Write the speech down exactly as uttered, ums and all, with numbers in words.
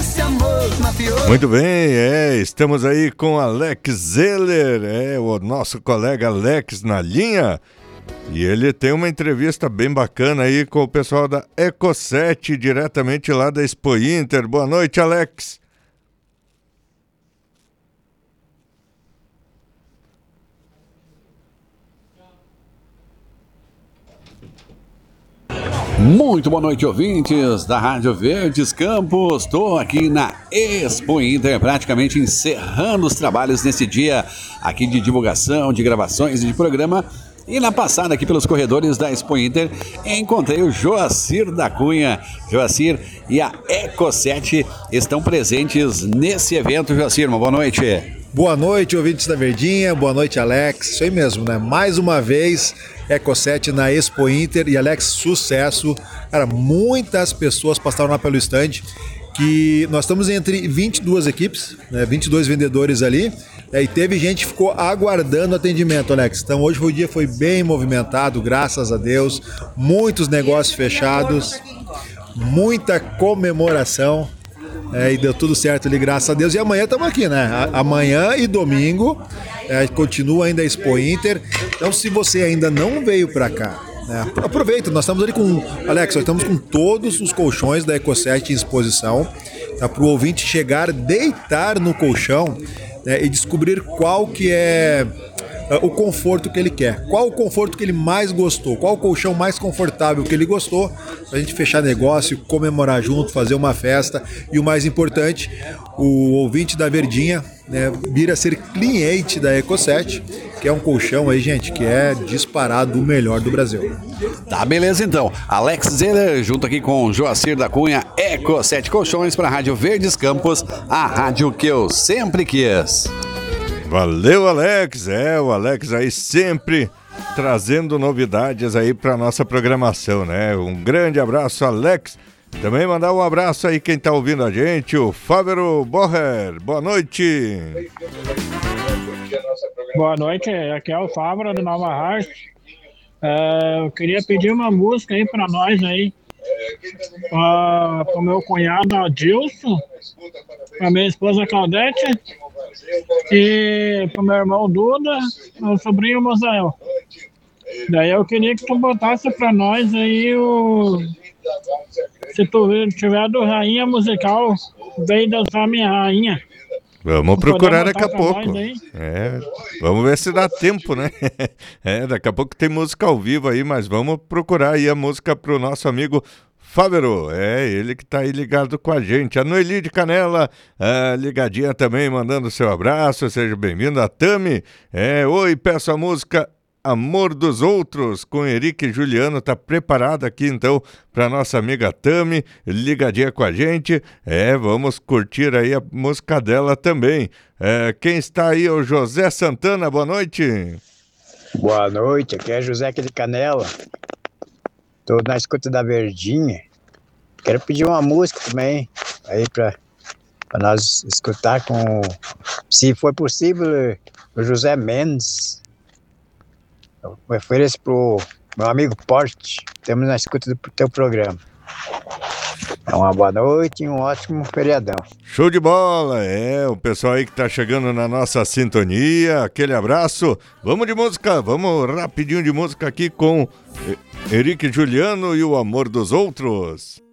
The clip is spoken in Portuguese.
esse amor mafioso. Muito bem, é, estamos aí com Alex Zeller, é, o nosso colega Alex na linha. E ele tem uma entrevista bem bacana aí com o pessoal da Eco sete, diretamente lá da Expo Inter. Boa noite, Alex. Muito boa noite, ouvintes da Rádio Verdes Campos. Estou aqui na Expo Inter, praticamente encerrando os trabalhos nesse dia aqui de divulgação, de gravações e de programa. E na passada aqui pelos corredores da Expo Inter, encontrei o Joacir da Cunha. Joacir e a Eco sete estão presentes nesse evento. Joacir, uma boa noite. Boa noite, ouvintes da Verdinha. Boa noite, Alex. Isso aí mesmo, né? Mais uma vez, Eco sete na Expo Inter. E, Alex, sucesso. Cara, muitas pessoas passaram lá pelo stand. Que nós estamos entre vinte e duas equipes, né? vinte e dois vendedores ali. E teve gente que ficou aguardando atendimento, Alex. Então hoje o dia foi bem movimentado, graças a Deus. Muitos negócios fechados, muita comemoração. É, e deu tudo certo ali, graças a Deus. E amanhã estamos aqui, né? A- amanhã e domingo é, continua ainda a Expo Inter. Então, se você ainda não veio para cá, né, aproveita. Nós estamos ali com, Alex, nós estamos com todos os colchões da Eco sete em exposição, tá, para o ouvinte chegar, deitar no colchão, né, e descobrir qual que é uh, o conforto que ele quer. Qual o conforto que ele mais gostou? Qual o colchão mais confortável que ele gostou? Pra gente fechar negócio, comemorar junto, fazer uma festa. E o mais importante, o ouvinte da Verdinha, né, vir a ser cliente da Eco sete, que é um colchão aí, gente, que é disparado o melhor do Brasil. Tá, beleza então. Alex Zeller, junto aqui com Joacir da Cunha, Eco sete Colchões para a Rádio Verdes Campos, a rádio que eu sempre quis. Valeu, Alex. É, o Alex aí sempre trazendo novidades aí para nossa programação, né? Um grande abraço, Alex. Também mandar um abraço aí quem tá ouvindo a gente, o Fábio Borrer. Boa noite. Boa noite, aqui é o Fábio do Nova Arte. É, eu queria pedir uma música aí pra nós aí, para o meu cunhado Adilson, pra minha esposa Claudete e pro meu irmão Duda, meu sobrinho Mosael. Daí eu queria que tu botasse pra nós aí o... Se tu tiver do Rainha Musical, Vem Dançar Minha Rainha. Vamos procurar Podemos daqui a botar pra pouco. nós aí? É, vamos ver se dá tempo, né? É, daqui a pouco tem música ao vivo aí, mas vamos procurar aí a música pro nosso amigo Fábio. É, ele que tá aí ligado com a gente. A Noeli de Canela, ah, ligadinha também, mandando seu abraço. Seja bem-vindo. A Tami, é, oi, peço a música Amor dos Outros, com Henrique e Juliano, tá preparado aqui então para nossa amiga Tami, ligadinha com a gente. É, vamos curtir aí a música dela também. É, quem está aí é o José Santana, boa noite. Boa noite, aqui é José aqui de Canela. Tô na escuta da Verdinha. Quero pedir uma música também aí para nós escutar com, se for possível, o José Mendes. Eu ofereço pro meu amigo Porte. Estamos na escuta do teu programa. É uma boa noite e um ótimo feriadão. Show de bola, é, o pessoal aí que tá chegando na nossa sintonia, aquele abraço. Vamos de música, vamos rapidinho de música aqui com Henrique e Juliano e o Amor dos Outros.